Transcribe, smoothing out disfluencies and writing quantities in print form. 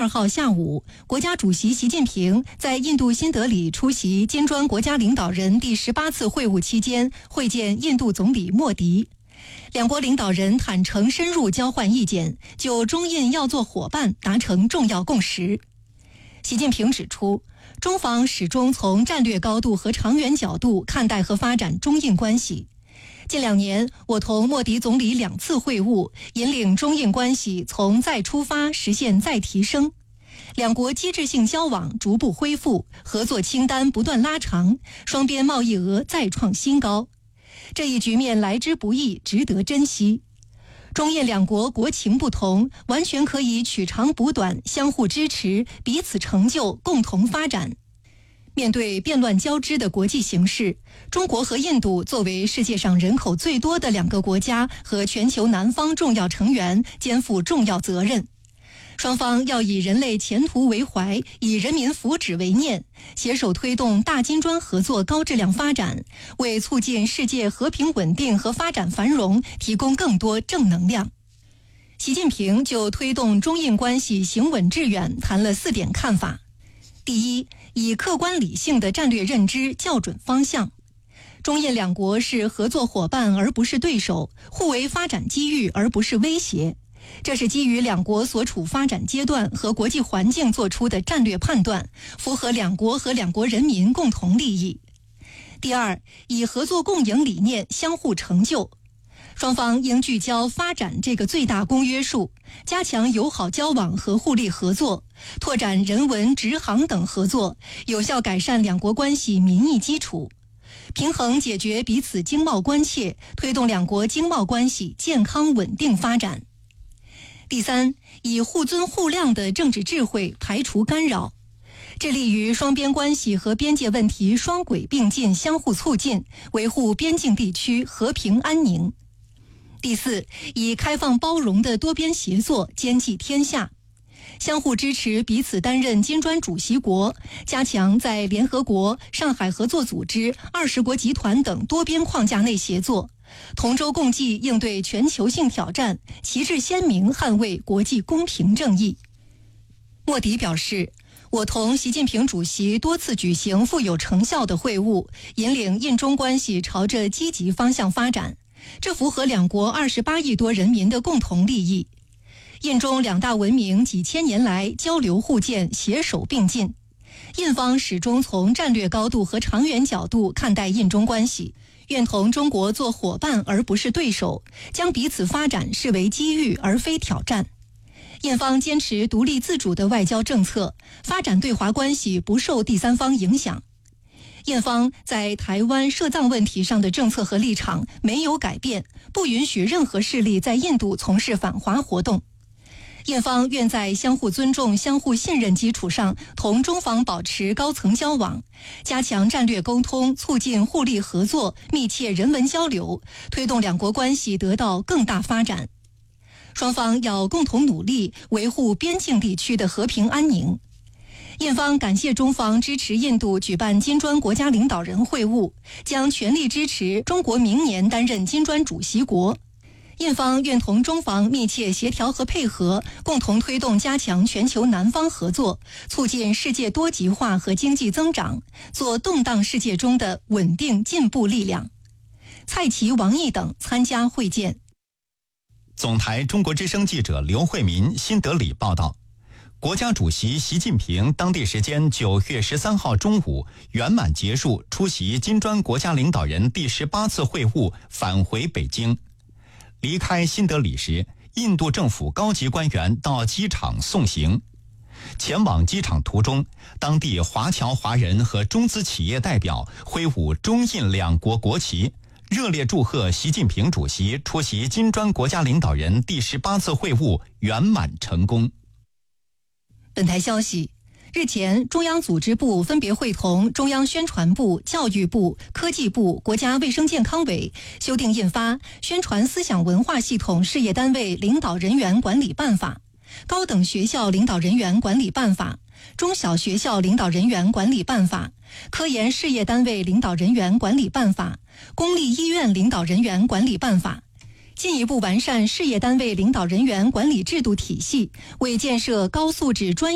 22号下午，国家主席习近平在印度新德里出席金砖国家领导人第18次会晤期间会见印度总理莫迪。两国领导人坦诚深入交换意见，就中印要做伙伴达成重要共识。习近平指出，中方始终从战略高度和长远角度看待和发展中印关系。近2年，我同莫迪总理2次会晤，引领中印关系从再出发实现再提升。两国机制性交往逐步恢复，合作清单不断拉长，双边贸易额再创新高。这一局面来之不易，值得珍惜。中印两国国情不同，完全可以取长补短，相互支持，彼此成就，共同发展。面对变乱交织的国际形势，中国和印度作为世界上人口最多的2个国家和全球南方重要成员，肩负重要责任。双方要以人类前途为怀，以人民福祉为念，携手推动大金砖合作高质量发展，为促进世界和平稳定和发展繁荣提供更多正能量。习近平就推动中印关系行稳致远谈了4点看法。第一，以客观理性的战略认知校准方向。中印两国是合作伙伴而不是对手，互为发展机遇而不是威胁。这是基于两国所处发展阶段和国际环境做出的战略判断，符合两国和两国人民共同利益。第二，以合作共赢理念相互成就。双方应聚焦发展这个最大公约数，加强友好交往和互利合作，拓展人文、直航等合作，有效改善两国关系民意基础，平衡解决彼此经贸关切，推动两国经贸关系健康稳定发展。第三，以互尊互谅的政治智慧排除干扰，致力于双边关系和边界问题双轨并进，相互促进，维护边境地区和平安宁。第四，以开放包容的多边协作兼济天下，相互支持彼此担任金砖主席国，加强在联合国、上海合作组织、20国集团等多边框架内协作，同舟共济应对全球性挑战，旗帜鲜明捍卫国际公平正义。莫迪表示，我同习近平主席多次举行富有成效的会晤，引领印中关系朝着积极方向发展，这符合两国28亿多人民的共同利益。印中两大文明几千年来交流互鉴，携手并进。印方始终从战略高度和长远角度看待印中关系，愿同中国做伙伴而不是对手，将彼此发展视为机遇而非挑战。印方坚持独立自主的外交政策，发展对华关系不受第三方影响。印方在台湾涉藏问题上的政策和立场没有改变，不允许任何势力在印度从事反华活动。印方愿在相互尊重、相互信任基础上，同中方保持高层交往，加强战略沟通，促进互利合作，密切人文交流，推动两国关系得到更大发展。双方要共同努力，维护边境地区的和平安宁。印方感谢中方支持印度举办金砖国家领导人会晤，将全力支持中国明年担任金砖主席国。印方愿同中方密切协调和配合，共同推动加强全球南方合作，促进世界多极化和经济增长，做动荡世界中的稳定进步力量。蔡奇、王毅等参加会见。 总台中国之声记者刘慧民新德里报道，国家主席习近平当地时间9月13号中午圆满结束出席金砖国家领导人第18次会晤，返回北京。离开新德里时，印度政府高级官员到机场送行。前往机场途中，当地华侨华人和中资企业代表挥舞中印两国国旗，热烈祝贺习近平主席出席金砖国家领导人第18次会晤圆满成功。 本台消息，日前，中央组织部分别会同中央宣传部、教育部、科技部、国家卫生健康委修订印发《宣传思想文化系统事业单位领导人员管理办法》、《高等学校领导人员管理办法》、《中小学校领导人员管理办法》、《科研事业单位领导人员管理办法》、《公立医院领导人员管理办法》，进一步完善事业单位领导人员管理制度体系，为建设高素质专业